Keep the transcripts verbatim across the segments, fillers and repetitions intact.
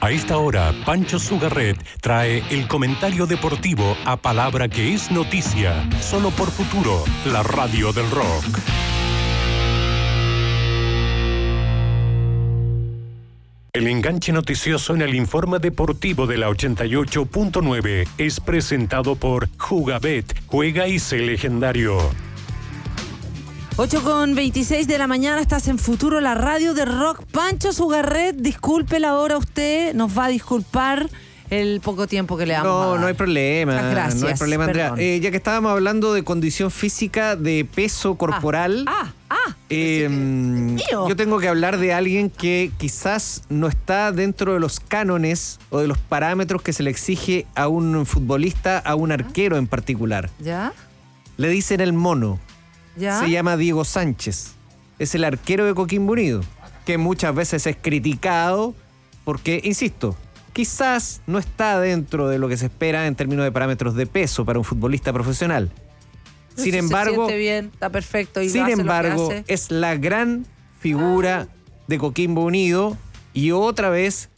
A esta hora, Pancho Sugarret trae el comentario deportivo a palabra que es noticia, solo por Futuro, la radio del rock. El enganche noticioso en el informe deportivo de la ochenta y ocho punto nueve es presentado por Jugabet, juega y sé legendario. ocho con veintiséis de la mañana, estás en Futuro, la radio de rock. Pancho Sugarret, disculpe la hora usted, nos va a disculpar el poco tiempo que le damos. No, a dar. no hay problema. Muchas gracias. No hay problema, Andrea. Eh, ya que estábamos hablando de condición física, de peso corporal. Ah, ah, ah eh, yo tengo que hablar de alguien que quizás no está dentro de los cánones o de los parámetros que se le exige a un futbolista, a un arquero en particular. ¿Ya? Le dicen el mono. ¿Ya? Se llama Diego Sánchez. Es el arquero de Coquimbo Unido, que muchas veces es criticado porque, insisto, quizás no está dentro de lo que se espera en términos de parámetros de peso para un futbolista profesional. Sin si embargo, se siente bien, está perfecto. Y sin hace embargo, lo que hace. es la gran figura de Coquimbo Unido y otra vez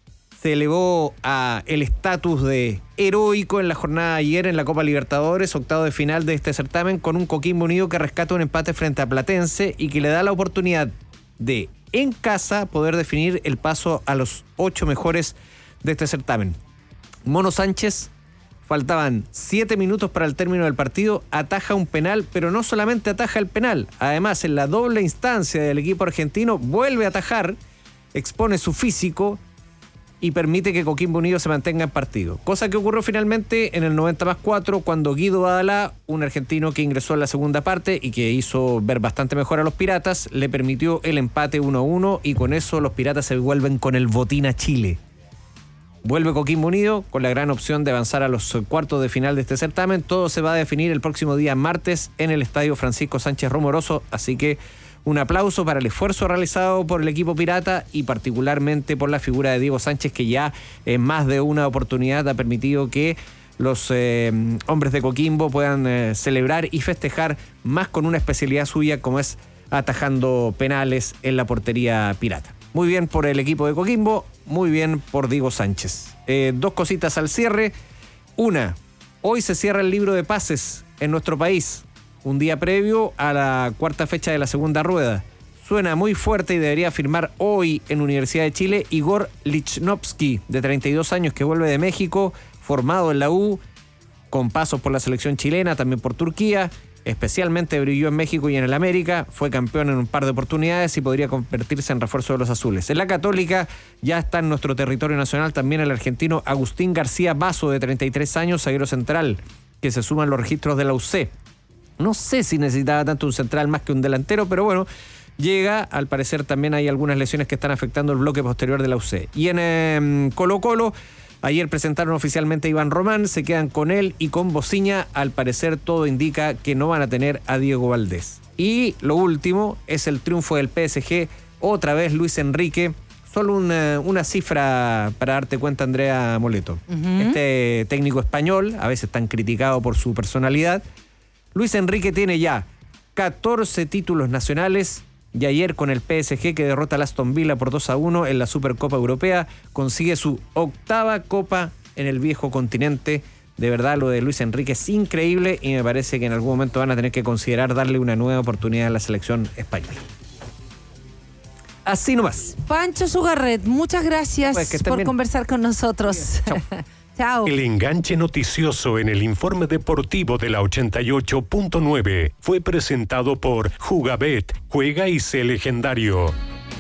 se elevó a el estatus de heroico en la jornada de ayer en la Copa Libertadores, octavo de final de este certamen, con un Coquimbo Unido que rescata un empate frente a Platense y que le da la oportunidad de, en casa, poder definir el paso a los ocho mejores de este certamen. Mono Sánchez, faltaban siete minutos para el término del partido, ataja un penal, pero no solamente ataja el penal, además en la doble instancia del equipo argentino vuelve a atajar, expone su físico y permite que Coquimbo Unido se mantenga en partido. Cosa que ocurrió finalmente en el noventa más cuatro, cuando Guido Badalá, un argentino que ingresó en la segunda parte y que hizo ver bastante mejor a los Piratas, le permitió el empate uno a uno y con eso los Piratas se vuelven con el botín a Chile. Vuelve Coquimbo Unido con la gran opción de avanzar a los cuartos de final de este certamen. Todo se va a definir el próximo día martes en el Estadio Francisco Sánchez Romoroso, así que un aplauso para el esfuerzo realizado por el equipo pirata y particularmente por la figura de Diego Sánchez, que ya en más de una oportunidad ha permitido que los eh, hombres de Coquimbo puedan eh, celebrar y festejar más con una especialidad suya como es atajando penales en la portería pirata. Muy bien por el equipo de Coquimbo, muy bien por Diego Sánchez. Eh, dos cositas al cierre. Una, hoy se cierra el libro de pases en nuestro país. Un día previo a la cuarta fecha de la segunda rueda. Suena muy fuerte y debería firmar hoy en Universidad de Chile Igor Lichnowsky, de treinta y dos años, que vuelve de México, formado en la U, con pasos por la selección chilena, también por Turquía. Especialmente brilló en México y en el América, fue campeón en un par de oportunidades y podría convertirse en refuerzo de los azules. En la Católica ya está en nuestro territorio nacional también el argentino Agustín García Basso, de treinta y tres años, zaguero central, que se suman los registros de la U C. No sé si necesitaba tanto un central más que un delantero, pero bueno, llega. Al parecer también hay algunas lesiones que están afectando el bloque posterior de la U C. Y en eh, Colo-Colo, ayer presentaron oficialmente a Iván Román, se quedan con él y con Bociña. Al parecer todo indica que no van a tener a Diego Valdés. Y lo último es el triunfo del P S G, otra vez Luis Enrique. Solo una, una cifra para darte cuenta, Andrea Moleto. Uh-huh. Este técnico español, a veces tan criticado por su personalidad, Luis Enrique tiene ya catorce títulos nacionales y ayer con el P S G, que derrota al Aston Villa por dos a uno en la Supercopa Europea, consigue su octava copa en el viejo continente. De verdad, lo de Luis Enrique es increíble y me parece que en algún momento van a tener que considerar darle una nueva oportunidad a la selección española. Así nomás. Pancho Sugarret, muchas gracias pues por bien. conversar con nosotros. Chao. Chao. El enganche noticioso en el informe deportivo de la ochenta y ocho punto nueve fue presentado por Jugabet, juega y sé legendario.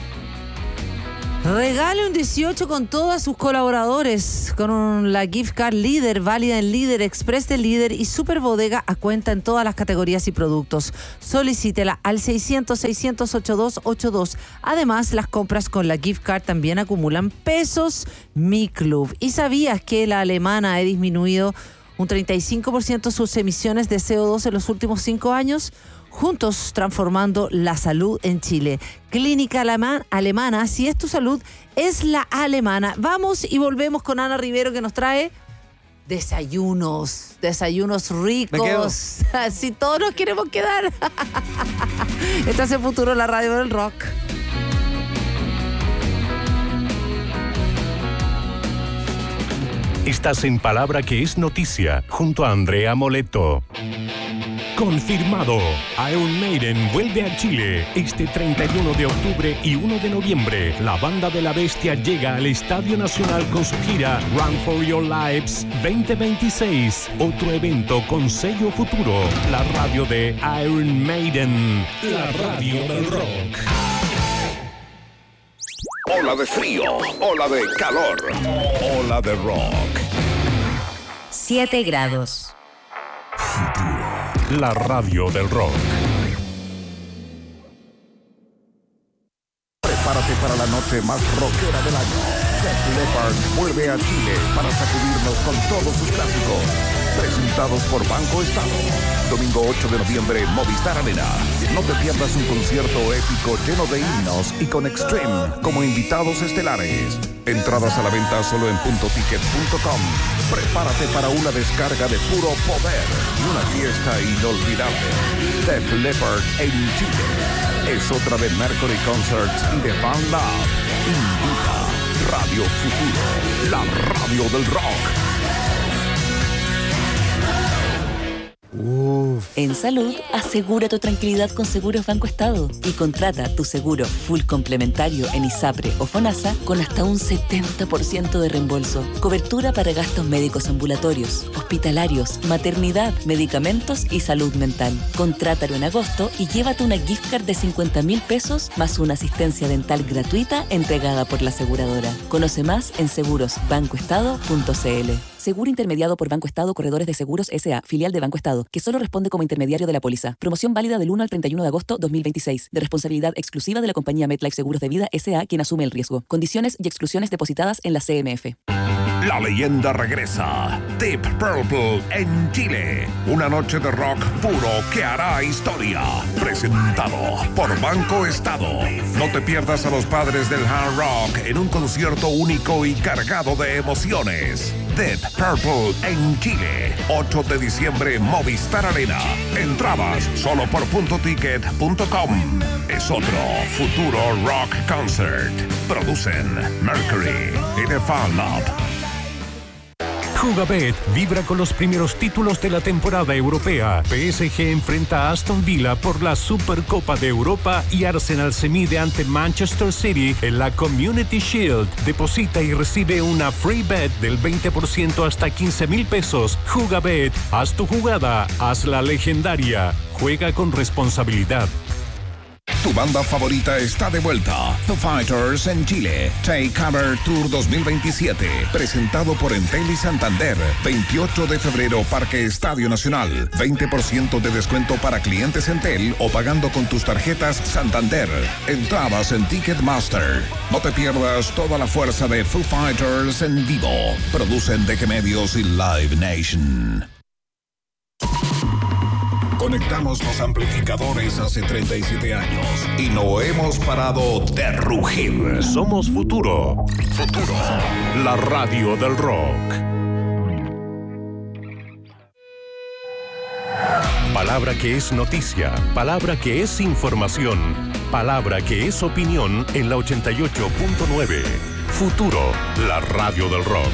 Regale un dieciocho con todos sus colaboradores con un, la gift card Líder, válida en Líder, Express de Líder y Super Bodega a cuenta en todas las categorías y productos. Solicítela al seiscientos, seiscientos ochenta y dos ochenta y dos. Además, las compras con la gift card también acumulan pesos. Mi Club. ¿Y sabías que la alemana ha disminuido un treinta y cinco por ciento sus emisiones de C O dos en los últimos cinco años? Juntos transformando la salud en Chile. Clínica Alemana, alemana, si es tu salud, es la alemana. Vamos y volvemos con Ana Rivero, que nos trae desayunos, desayunos ricos. Si todos nos queremos quedar. Estás en Futuro, la radio del rock. Estás en Palabra que es Noticia, junto a Andrea Moleto. Confirmado. Iron Maiden vuelve a Chile este treinta y uno de octubre y uno de noviembre. La banda de la bestia llega al Estadio Nacional con su gira Run for Your Lives veinte veintiséis. Otro evento con sello Futuro. La radio de Iron Maiden. La radio del rock. Ola de frío, ola de calor, ola de rock. siete grados. La radio del rock. Prepárate para la noche más rockera del año. Def Leppard vuelve a Chile para sacudirnos con todos sus clásicos. Presentados por Banco Estado. Domingo ocho de noviembre, Movistar Arena. No te pierdas un concierto épico lleno de himnos y con Extreme como invitados estelares. Entradas a la venta solo en punto ticket punto com. Prepárate para una descarga de puro poder y una fiesta inolvidable. Def Leppard en Chile. Es otra de Mercury Concerts y de Fan Lab. Invita Radio Futuro, la radio del rock. Uf. En salud, asegura tu tranquilidad con Seguros Banco Estado y contrata tu seguro full complementario en ISAPRE o FONASA con hasta un setenta por ciento de reembolso. Cobertura para gastos médicos ambulatorios, hospitalarios, maternidad, medicamentos y salud mental. Contrátalo en agosto y llévate una gift card de cincuenta mil pesos más una asistencia dental gratuita entregada por la aseguradora. Conoce más en seguros banco estado punto c l. Seguro intermediado por Banco Estado Corredores de Seguros S A, filial de Banco Estado, que solo responde como intermediario de la póliza. Promoción válida del uno al treinta y uno de agosto dos mil veintiséis, de responsabilidad exclusiva de la compañía MetLife Seguros de Vida S A, quien asume el riesgo. Condiciones y exclusiones depositadas en la C M F. La leyenda regresa. Deep Purple en Chile. Una noche de rock puro que hará historia. Presentado por Banco Estado. No te pierdas a los padres del hard rock en un concierto único y cargado de emociones. Deep Purple en Chile. ocho de diciembre, Movistar Arena. Entradas solo por punto ticket punto com. Es otro Futuro Rock Concert. Producen Mercury y The Fan Lab. Jugabet vibra con los primeros títulos de la temporada europea. P S G enfrenta a Aston Villa por la Supercopa de Europa y Arsenal se mide ante Manchester City en la Community Shield. Deposita y recibe una free bet del veinte por ciento hasta quince mil pesos. Jugabet, haz tu jugada, hazla legendaria. Juega con responsabilidad. Tu banda favorita está de vuelta. Foo Fighters en Chile. Take Cover Tour dos mil veintisiete. Presentado por Entel y Santander. veintiocho de febrero, Parque Estadio Nacional. veinte por ciento de descuento para clientes Entel o pagando con tus tarjetas Santander. Entradas en Ticketmaster. No te pierdas toda la fuerza de Foo Fighters en vivo. Producen D G Medios y Live Nation. Conectamos los amplificadores hace treinta y siete años y no hemos parado de rugir. Somos Futuro. Futuro. La radio del rock. Palabra que es noticia, palabra que es información, palabra que es opinión en la ochenta y ocho punto nueve. Futuro, la radio del rock.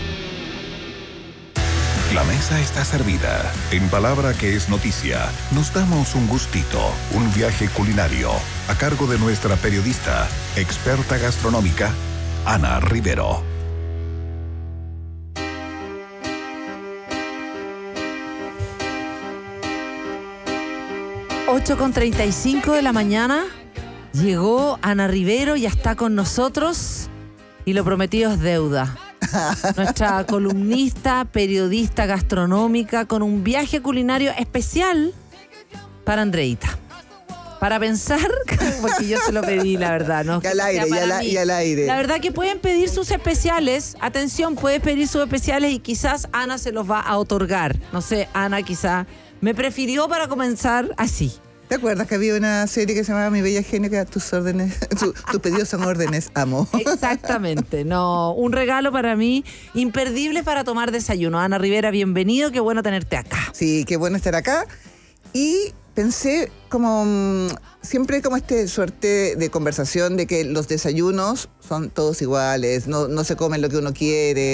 La mesa está servida. En Palabra que es noticia, nos damos un gustito, un viaje culinario, a cargo de nuestra periodista, experta gastronómica, Ana Rivero. ocho con treinta y cinco de la mañana, llegó Ana Rivero, ya está con nosotros y lo prometido es deuda. Nuestra columnista, periodista gastronómica con un viaje culinario especial para Andreita. Para pensar, porque yo se lo pedí, la verdad, ¿no? Y al aire, y al, y al aire. La verdad que pueden pedir sus especiales. Atención, puedes pedir sus especiales y quizás Ana se los va a otorgar. No sé, Ana quizá me prefirió para comenzar así. ¿Te acuerdas que había una serie que se llamaba Mi Bella Genio, que era tus órdenes, tu, tus pedidos son órdenes, amo? Exactamente, no, un regalo para mí imperdible para tomar desayuno. Ana Rivera, bienvenido, qué bueno tenerte acá. Sí, qué bueno estar acá. Y pensé como mmm, siempre como este suerte de conversación de que los desayunos son todos iguales, no, no se comen lo que uno quiere,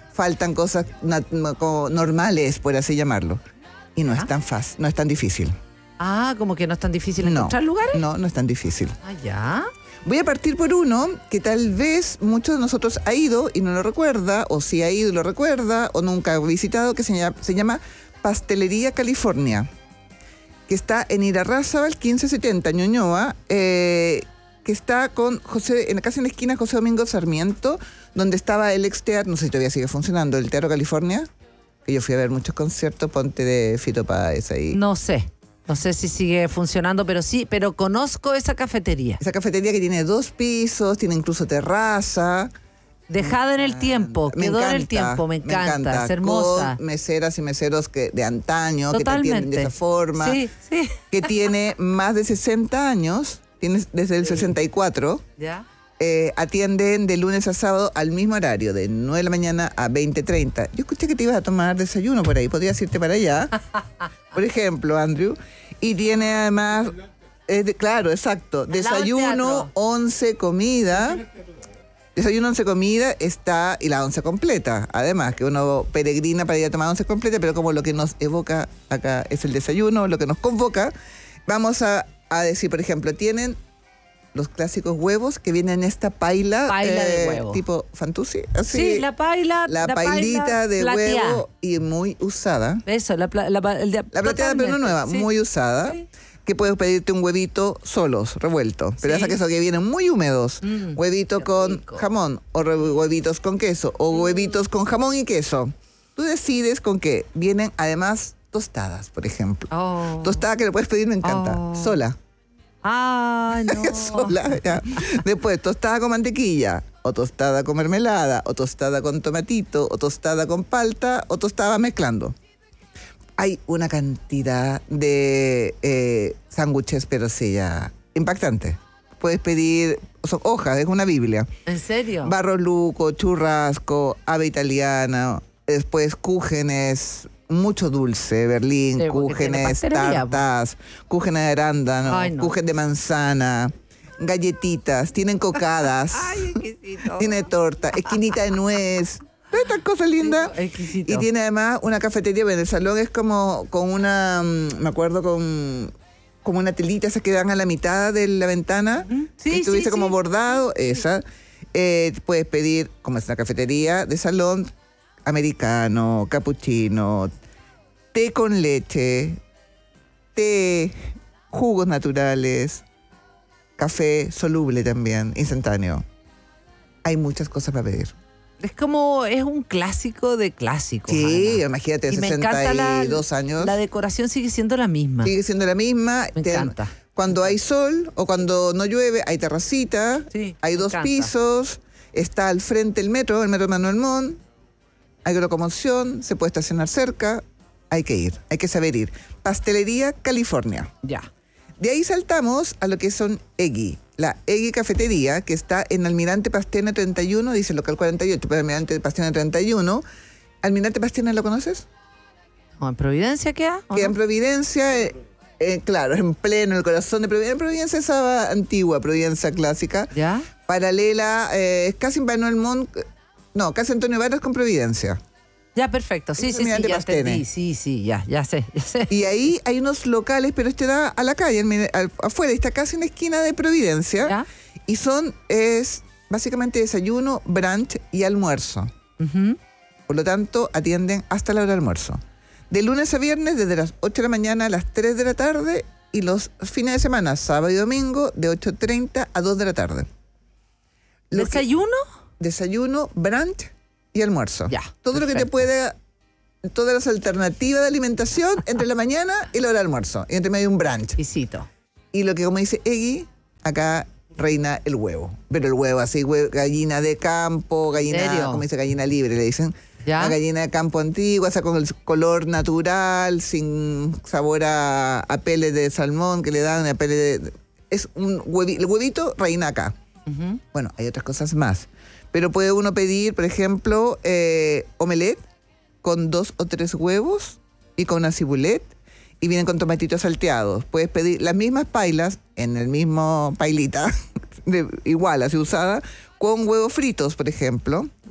faltan cosas na- no- como normales, por así llamarlo. Y no ¿Ah? es tan fácil, no es tan difícil. Ah, como que no es tan difícil No, encontrar lugares. no, no es tan difícil. Ah, ya. Voy a partir por uno que tal vez muchos de nosotros ha ido y no lo recuerda, o si ha ido y lo recuerda, o nunca ha visitado, que se llama, se llama Pastelería California, que está en Irarrázaval quince setenta, Ñuñoa, eh, que está con José, en casi en la esquina José Domingo Sarmiento, donde estaba el ex teatro, no sé si todavía sigue funcionando, el Teatro California, que yo fui a ver muchos conciertos, ponte de Fito Páez ahí. No sé. No sé si sigue funcionando, pero sí, pero conozco esa cafetería. Esa cafetería que tiene dos pisos, tiene incluso terraza. Dejada en el tiempo, Me quedó encanta, en el tiempo, me encanta, es hermosa. Con meseras y meseros que, de antaño, que te Totalmente. atienden de esa forma. Sí, sí. Que tiene más de sesenta años, tiene desde el sesenta y cuatro. ¿Ya? Eh, atienden de lunes a sábado al mismo horario, de nueve de la mañana a veinte treinta. Yo escuché que te ibas a tomar desayuno por ahí, podrías irte para allá. Por ejemplo, Andrew. Y tiene además, eh, de- claro, exacto, lado del desayuno, teatro. once, comida. Desayuno, once, comida, está, y la once completa. Además, que uno peregrina para ir a tomar once completa, pero como lo que nos evoca acá es el desayuno, lo que nos convoca, vamos a, a decir, por ejemplo, tienen los clásicos huevos que vienen en esta paila, Paila de huevo. tipo Fantuzzi, así. Sí, la paila. la pailita paila de plateada. huevo y muy usada. Eso, la, pla- la, pa- el de- La plateada, pero no totalmente, nueva, sí. muy usada. Sí. Que puedes pedirte un huevito solos, revuelto. Pero Sí. esa queso que vienen muy húmedos. Mm, huevito qué con rico. jamón o re- huevitos con queso o huevitos con jamón y queso. Tú decides con qué. Vienen además tostadas, por ejemplo. Oh. Tostada que le puedes pedir, me encanta. Oh. Sola. Ay, no. Sola, ya. Después, tostada con mantequilla, o tostada con mermelada, o tostada con tomatito, o tostada con palta, o tostada mezclando. Hay una cantidad de eh, sándwiches, pero sí, ya impactante. Puedes pedir, son hojas, es una Biblia. ¿En serio? Barro luco, churrasco, ave italiana, después cúgenes, mucho dulce, Berlín, Sí, porque tiene cúgenes, pastelería, po. tartas, cúgenes de arándano, Ay, no. cúgenes de manzana, galletitas, tienen cocadas, Ay, exquisito. tiene torta, esquinita de nuez, todas estas cosas lindas. Sí, exquisito. Y tiene además una cafetería, bueno, el salón es como con una, mm, me acuerdo con como una telita, esas que dan a la mitad de la ventana, Sí, que estuviese sí, como sí. bordado, esa. Eh, puedes pedir, como es una cafetería de salón, americano, cappuccino, té con leche, té, jugos naturales, café soluble también, instantáneo. Hay muchas cosas para pedir. Es como, es un clásico de clásicos. Sí, además. imagínate, Y me encanta la, sesenta y dos años. la decoración sigue siendo la misma. Sigue siendo la misma. Me Te- encanta. Cuando hay sol o cuando no llueve, hay terracita, Sí, hay me dos encanta. pisos, está al frente el metro, el metro Manuel Montt, hay locomoción, se puede estacionar cerca, hay que ir, hay que saber ir. Pastelería California. Ya. De ahí saltamos a lo que son Eggy. La Eggy Cafetería, que está en Almirante Pastena treinta y uno, dice local cuarenta y ocho, pero Almirante Pastena treinta y uno. ¿Almirante Pastena lo conoces? ¿O en Providencia queda? ¿o Queda en no? Providencia, eh, eh, claro, en pleno, el corazón de Providencia. Providencia esa antigua, Providencia clásica. ¿Ya? Paralela, eh, es casi en Manuel Montt, no, casi Antonio Vargas con Providencia. Ya, perfecto. Sí, Ese es sí, sí, Almirante ya Pastene. entendí. Sí, sí, ya, ya sé, ya sé. Y ahí hay unos locales, pero este da a la calle, al- al- afuera, está casi en la esquina de Providencia. ¿Ya? Y son, es básicamente desayuno, brunch y almuerzo. Ujú. Por lo tanto, atienden hasta la hora de almuerzo. De lunes a viernes, desde las ocho de la mañana a las tres de la tarde, y los fines de semana, sábado y domingo, de ocho treinta a dos de la tarde. Lo que- ¿Desayuno? desayuno, brunch y almuerzo. Ya, Todo lo que te perfecto. pueda, todas las alternativas de alimentación entre la mañana y la hora de almuerzo. Y entre medio un brunch. Exquisito. Y lo que, como dice Eggy, acá reina el huevo. Pero el huevo así, hue- gallina de campo, gallina, ¿Serio? como dice, gallina libre, le dicen. ¿Ya? La gallina de campo antigua, esa con el color natural, sin sabor a, a pele de salmón que le dan, a pele de... Es un huevito, el huevito reina acá. Ujú. Bueno, hay otras cosas más. Pero puede uno pedir, por ejemplo, eh, omelette con dos o tres huevos y con una cibulet y vienen con tomatitos salteados. Puedes pedir las mismas pailas en el mismo pailita, de, igual, así usada, con huevos fritos, por ejemplo.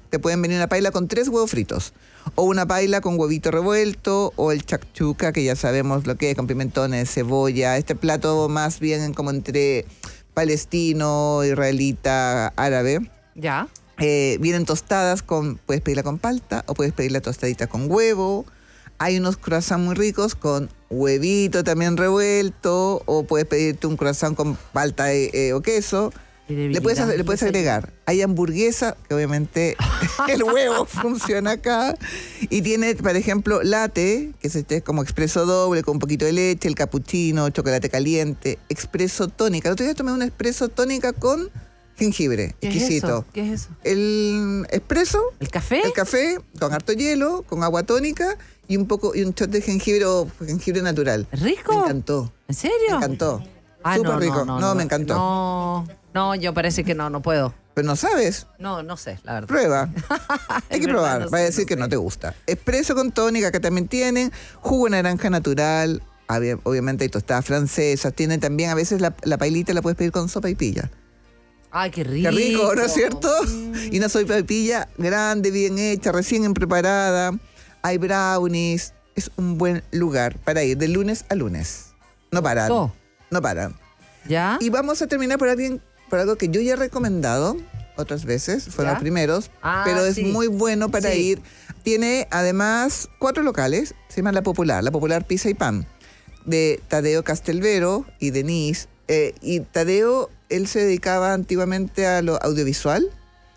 te pueden venir una paila con tres huevos fritos. O una paila con huevito revuelto, o el chakchuka, que ya sabemos lo que es, con pimentones, cebolla. Este plato más bien como entre palestino, israelita, árabe. Ya. Eh, vienen tostadas con, puedes pedirla con palta o puedes pedirla tostadita con huevo. Hay unos croissants muy ricos con huevito también revuelto, o puedes pedirte un croissant con palta eh, eh, o queso. Le puedes, le puedes agregar. Hay hamburguesa, que obviamente el huevo funciona acá. Y tiene, por ejemplo, latte, que es este como expreso doble, con un poquito de leche, el cappuccino, chocolate caliente, expreso tónica. El otro día tomé una expreso tónica con jengibre, ¿Qué exquisito. es eso? ¿Qué es eso? El expreso. ¿El café? El café con harto hielo, con agua tónica y un poco y un shot de jengibre o jengibre natural. ¿Rico? Me encantó. ¿En serio? Me encantó. Ah, Súper no, rico. no, No, no, me no, encantó. No, no, yo parece que no, no puedo. Pero no sabes. No, no sé, la verdad. Prueba. Hay Es que verdad, probar. no Va a sé, decir no que sé. no te gusta. Espresso con tónica, que también tienen. Jugo de naranja natural. Había- Obviamente hay tostadas francesas. Tienen también, a veces la, la pailita la puedes pedir con sopa y pilla. Ay, qué rico. Qué rico, ¿no es cierto? Mm. Y una sopa y pilla grande, bien hecha, recién preparada. Hay brownies. Es un buen lugar para ir de lunes a lunes. No paran. gustó. No paran. ¿Ya? Y vamos a terminar por alguien, por algo que yo ya he recomendado otras veces, fueron ¿Ya? los primeros, Ah, pero es sí. muy bueno para Sí. ir. Tiene además cuatro locales, se llama La Popular, La Popular Pizza y Pan, de Tadeo Castelvero y Denise. Eh, y Tadeo, él se dedicaba antiguamente a lo audiovisual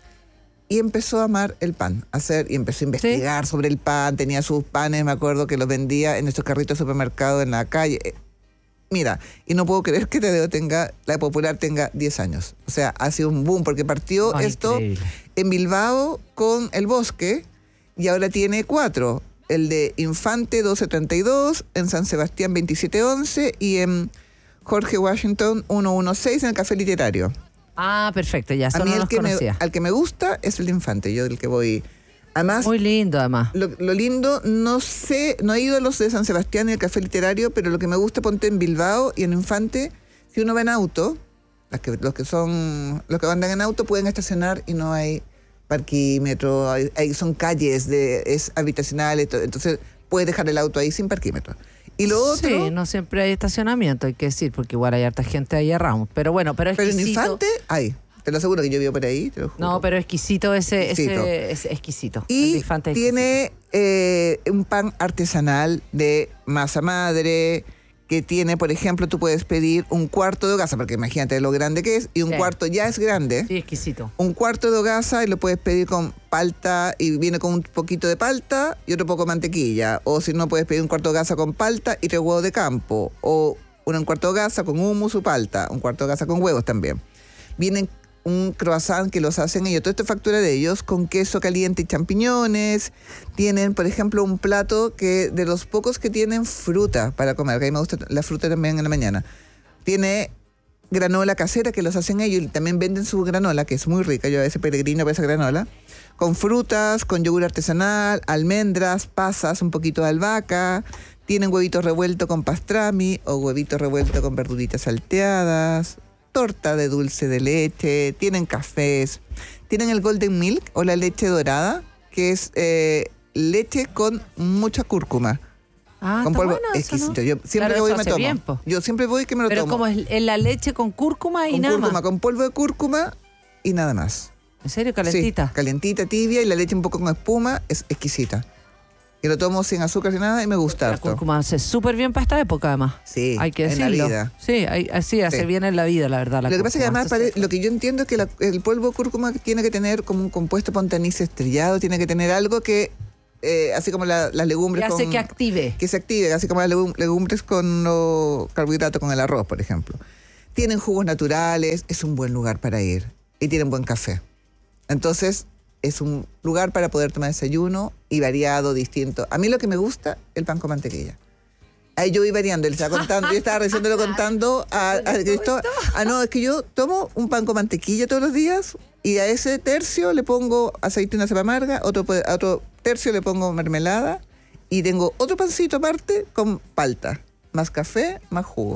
y empezó a amar el pan, a hacer, y empezó a investigar sobre el pan, tenía sus panes, me acuerdo que los vendía en estos carritos de supermercado en la calle. Eh, Mira, y no puedo creer que Tadeo tenga, La Popular tenga diez años. O sea, ha sido un boom, porque partió Ay, esto increíble. en Bilbao con El Bosque, y ahora tiene cuatro. El de Infante doce treinta y dos, en San Sebastián veintisiete once y en Jorge Washington ciento dieciséis en el Café Literario. Ah, perfecto, ya, A eso mí no el los que me, conocía. al que me gusta es el de Infante, yo el que voy. Además, Muy lindo, además. lo, lo lindo, no sé, no he ido a los de San Sebastián y el Café Literario, pero lo que me gusta, ponte en Bilbao y en Infante, si uno va en auto, las que, los que son, los que andan en auto pueden estacionar y no hay parquímetro, hay, hay- son calles, de, es habitacional, esto, entonces puedes dejar el auto ahí sin parquímetro. Y lo otro, Sí, no siempre hay estacionamiento, hay que decir, porque igual hay harta gente ahí around. Pero bueno, pero pero en exquisito. Infante hay, te lo aseguro que yo vivo por ahí, te lo juro. No, pero exquisito ese, Exquisito. ese es exquisito. El de Y Infante es tiene eh, un pan artesanal de masa madre, que tiene, por ejemplo, tú puedes pedir un cuarto de hogaza, porque imagínate lo grande que es, y un Sí. cuarto ya es grande. exquisito. Sí, exquisito. Un cuarto de hogaza y lo puedes pedir con palta, y viene con un poquito de palta y otro poco de mantequilla. O si no, puedes pedir un cuarto de hogaza con palta y tres huevos de campo. O un cuarto de hogaza con hummus o palta. Un cuarto de hogaza con huevos también. Vienen un croissant que los hacen ellos, todo esto es factura de ellos, con queso caliente y champiñones. Tienen, por ejemplo, un plato que de los pocos que tienen fruta para comer, que a mí me gusta la fruta también en la mañana. Tiene granola casera que los hacen ellos y también venden su granola, que es muy rica. Yo a veces peregrino por esa granola. Con frutas, con yogur artesanal, almendras, pasas, un poquito de albahaca. Tienen huevito revuelto con pastrami o huevito revuelto con verduritas salteadas. Torta de dulce de leche. Tienen cafés. Tienen el golden milk o la leche dorada, que es eh, leche con mucha cúrcuma. Ah, con está polvo bueno eso, ¿no? exquisito. Yo siempre Claro, que voy eso me hace tomo. bien, po. Yo siempre voy que me lo Pero tomo. como es en la leche con cúrcuma y con nada cúrcuma, más. con polvo de cúrcuma y nada más. ¿En serio? Calentita. Sí, calentita, tibia y la leche un poco con espuma, es exquisita. Y lo tomo sin azúcar ni nada y me gusta La harto. cúrcuma hace súper bien para esta época, además. Sí, Hay que en la decirlo. vida. Sí, hay- así hace Sí. bien en la vida, la verdad. La Lo que pasa es que cúrcuma. además pare- lo que yo entiendo es que la- el polvo de cúrcuma tiene que tener como un compuesto ponte anís estrellado, tiene que tener algo que, eh, así como la- las legumbres Que hace con- que active. que se active, así como las legum- legumbres con los carbohidratos, con el arroz, por ejemplo. Tienen jugos naturales, es un buen lugar para ir. Y tienen buen café. Entonces, es un lugar para poder tomar desayuno y variado, distinto. A mí lo que me gusta, el pan con mantequilla. Ahí yo voy variando, él estaba contando, yo estaba recién contando a, a Cristo. Ah, no, es que yo tomo un pan con mantequilla todos los días y a ese tercio le pongo aceituna cepa amarga, otro, pe- a otro tercio le pongo mermelada y tengo otro pancito aparte con palta, más café, más jugo.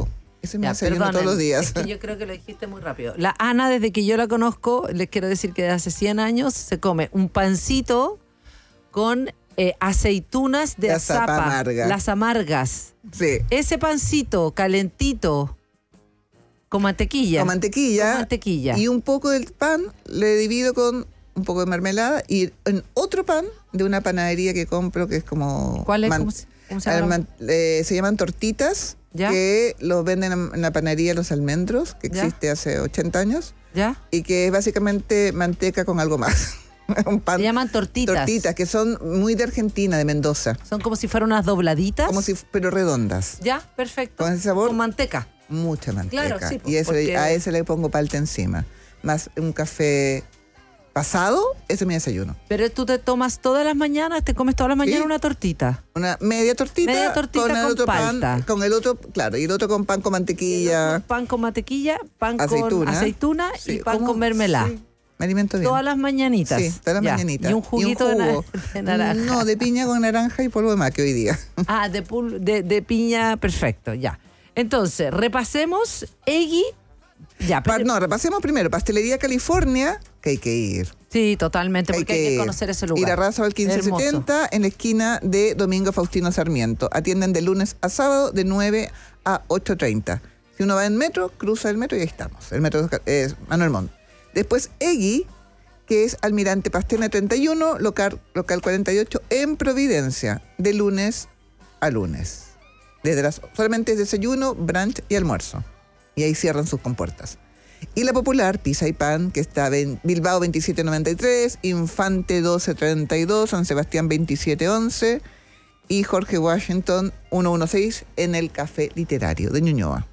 Ese me Ya, desayuno perdonen, todos los días. es que yo creo que lo dijiste muy rápido. La Ana, desde que yo la conozco, les quiero decir que desde hace cien años se come un pancito con eh, aceitunas de La zapa azapa, amarga. las amargas. Sí. Ese pancito calentito con mantequilla. Con mantequilla. Con mantequilla. Y un poco del pan le divido con un poco de mermelada y en otro pan de una panadería que compro que es como... ¿Cuál es? man- ¿Cómo se, cómo se al llama? man- eh, se llaman tortitas, ¿Ya? que los venden en en la panadería Los Almendros, que ¿Ya? existe hace ochenta años, ¿Ya? y que es básicamente manteca con algo más. Un pan. Se llaman tortitas. Tortitas, que son muy de Argentina, de Mendoza. Son como si fueran unas dobladitas. Como si, pero redondas. Ya, perfecto. Con ese sabor. Con manteca. Mucha manteca. Claro, sí, y eso, porque- a ese le pongo palta encima. Más un café pasado, ese es mi desayuno. Pero tú te tomas todas las mañanas, te comes todas las mañanas Sí. una tortita. Una media tortita, Media tortita con el con otro palta. pan, con el otro, claro, y el otro con pan con mantequilla. Pan con mantequilla, pan con Aceituna. aceituna y Sí, pan ¿cómo? con mermelada. Sí, me alimento bien. Todas las mañanitas. Sí, todas las Ya. mañanitas. Y un juguito de na- jugo. de naranja. No, de piña con naranja y polvo de maque hoy día. Ah, de, pul- de, de piña, perfecto, ya. Entonces, repasemos, Eggy. Ya, Pa- pero- no, repasemos primero. Pastelería California, que hay que ir. Sí, totalmente, porque hay que, ir. conocer ese lugar. Ir a Razo al quince setenta en la esquina de Domingo Faustino Sarmiento. Atienden de lunes a sábado de nueve a ocho treinta. Si uno va en metro, cruza el metro y ahí estamos. El metro es Manuel Montt. Después Eggy, que es Almirante Pastena treinta y uno, local, local cuarenta y ocho, en Providencia, de lunes a lunes. Desde las, solamente es desayuno, brunch y almuerzo. Y ahí cierran sus compuertas. Y la popular, Pizza y Pan, que está en Bilbao veintisiete noventa y tres, Infante doce treinta y dos, San Sebastián veintisiete once y Jorge Washington ciento dieciséis en el Café Literario de Ñuñoa.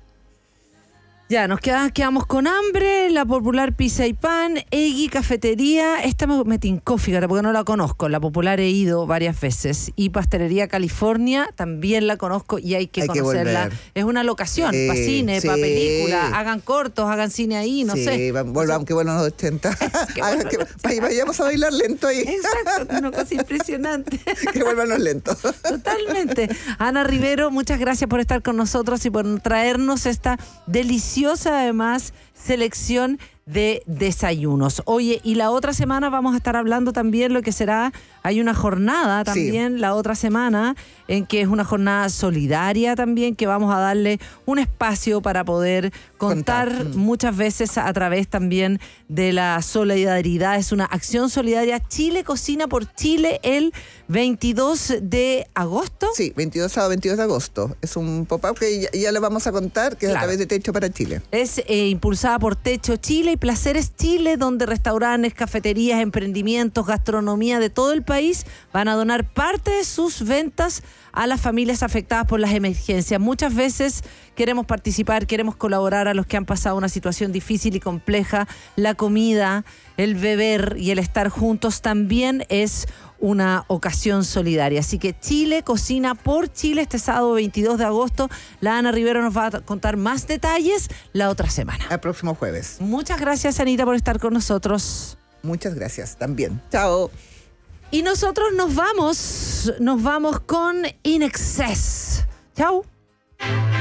Ya, nos queda- quedamos con hambre, la popular Pizza y Pan, Eggy Cafetería, esta me, me tincó, fíjate, porque no la conozco, la popular he ido varias veces, y Pastelería California también la conozco y hay que Hay que conocerla. volver. Es una locación, Sí, para cine, para sí. película, hagan cortos, hagan cine ahí, no sí, sé. va- volvamos, que vuelvan los ochenta. que Hagan vuelvan que- los vay- vayamos a bailar lento ahí. Exacto, una cosa impresionante. Que vuelvan los lentos. Totalmente. Ana Rivero, muchas gracias por estar con nosotros y por traernos esta deliciosa, además, selección de desayunos. Oye, y la otra semana vamos a estar hablando también lo que será, hay una jornada también la otra semana, en que es una jornada solidaria también, que vamos a darle un espacio para poder contar, Contar. Mm. muchas veces a través también de la solidaridad. Es una acción solidaria. Chile Cocina por Chile el veintidós de agosto. Sí, veintidós, sábado veintidós de agosto. Es un pop-up que ya, ya le vamos a contar, que es Claro. a través de Techo para Chile. Es eh, impulsada por Techo Chile y Placeres Chile, donde restaurantes, cafeterías, emprendimientos, gastronomía de todo el país van a donar parte de sus ventas a las familias afectadas por las emergencias. Muchas veces queremos participar, queremos colaborar a los que han pasado una situación difícil y compleja. La comida, el beber y el estar juntos también es una ocasión solidaria. Así que Chile Cocina por Chile este sábado veintidós de agosto. La Ana Rivero nos va a contar más detalles la otra semana. El próximo jueves. Muchas gracias, Anita, por estar con nosotros. Muchas gracias también. Chao. Y nosotros nos vamos, nos vamos con In Excess. Chau.